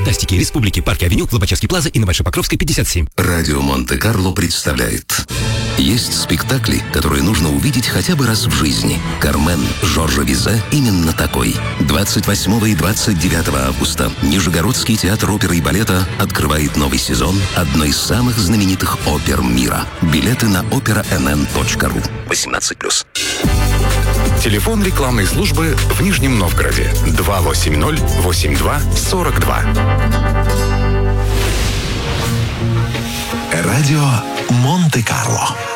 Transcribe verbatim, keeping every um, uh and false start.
фантастики, республики, парки Авеню, Лобачевский плаза и на Большой Покровской пятьдесят семь. Радио Монте-Карло представляет. Есть спектакли, которые нужно увидеть хотя бы раз в жизни. «Кармен» Жоржа Бизе именно такой. двадцать восьмого и двадцать девятого августа Нижегородский театр оперы и балета открывает новый сезон одной из самых знаменитых опер мира. Билеты на опера эн эн точка ру. восемнадцать плюс. Телефон рекламной службы в Нижнем Новгороде два восемь ноль восемь два сорок два. Радио Монте-Карло.